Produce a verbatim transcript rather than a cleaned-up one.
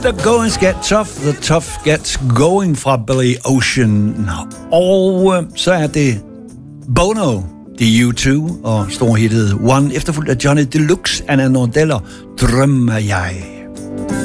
The goings get tough, the tough gets going fra Billy Ocean. Og øh, så er det Bono, The U to og storhittet One, efterfulgt af Johnny Deluxe, Anna Nordeller, Drømmer jeg.